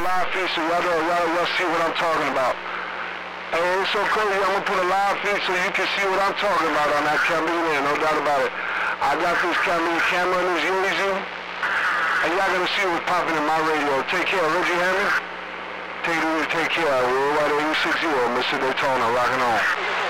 a live feed so y'all see what I'm talking about. Hey, it's so crazy. I'm gonna put a live feed so you can see what I'm talking about on that camera there, no doubt about it. I got this camera in this Yeezy, and y'all gonna see what's popping in my radio. Take care, Reggie Hammond. Take care. We're right at 860, Mr. Daytona, rocking on.